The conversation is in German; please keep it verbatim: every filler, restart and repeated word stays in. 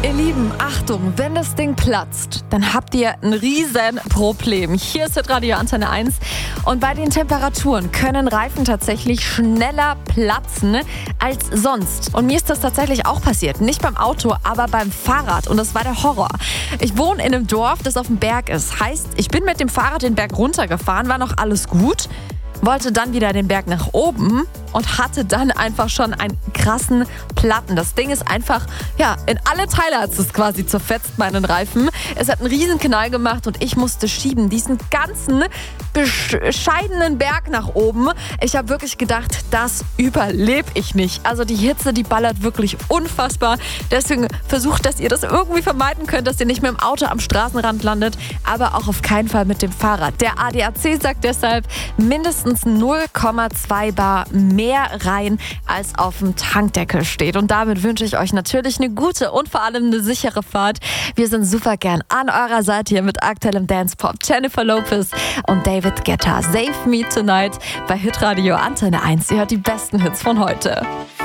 Ihr Lieben, Achtung, wenn das Ding platzt, dann habt ihr ein riesen Problem. Hier ist Hitradio Antenne eins und bei den Temperaturen können Reifen tatsächlich schneller platzen als sonst. Und mir ist das tatsächlich auch passiert. Nicht beim Auto, aber beim Fahrrad und das war der Horror. Ich wohne in einem Dorf, das auf dem Berg ist. Heißt, ich bin mit dem Fahrrad den Berg runtergefahren, war noch alles gut, wollte dann wieder den Berg nach oben und hatte dann einfach schon einen krassen Platten. Das Ding ist einfach, ja, in alle Teile hat es quasi zerfetzt, meinen Reifen. Es hat einen riesen Knall gemacht und ich musste schieben, diesen ganzen bescheidenen Berg nach oben. Ich habe wirklich gedacht, das überlebe ich nicht. Also die Hitze, die ballert wirklich unfassbar. Deswegen versucht, dass ihr das irgendwie vermeiden könnt, dass ihr nicht mehr im Auto am Straßenrand landet, aber auch auf keinen Fall mit dem Fahrrad. Der A D A C sagt deshalb mindestens null Komma zwei Bar mehr rein, als auf dem Tankdeckel steht. Und damit wünsche ich euch natürlich eine gute und vor allem eine sichere Fahrt. Wir sind super gern an eurer Seite hier mit aktuellem Dance-Pop. Jennifer Lopez und David Guetta. Save Me Tonight bei Hitradio Antenne eins. Ihr hört die besten Hits von heute.